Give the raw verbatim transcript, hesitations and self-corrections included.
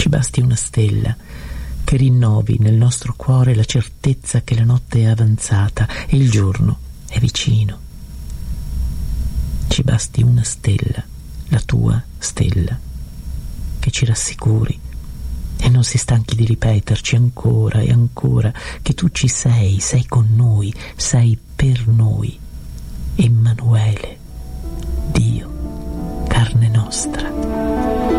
Ci basti una stella che rinnovi nel nostro cuore la certezza che la notte è avanzata e il giorno è vicino. Ci basti una stella, la tua stella, che ci rassicuri e non si stanchi di ripeterci ancora e ancora che tu ci sei, sei con noi, sei per noi. Emanuele.